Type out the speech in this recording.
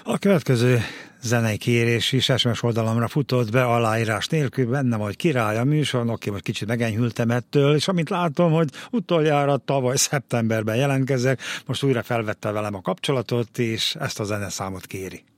A következő zenei kérés is SMS oldalamra futott be aláírás nélkül, benne vagy király a műsor, oké, vagy kicsit megenyhültem ettől, és amint látom, hogy utoljára tavaly szeptemberben jelentkezek, most újra felvette velem a kapcsolatot, és ezt a zeneszámot kéri.